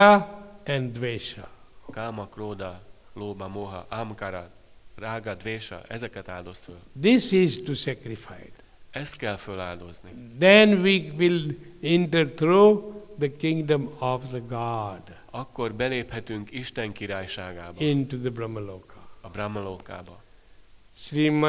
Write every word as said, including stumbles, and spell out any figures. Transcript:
and dvesha. Káma, króda, lóba, moha, amkara, rága, dvésa, ezeket áldozt föl. This is to sacrifice. Ezt kell föláldozni. Then we will enter through the kingdom of the God Akkor beléphetünk Isten királyságába, into the Brahmaloka. a Brahmalókába. Srimad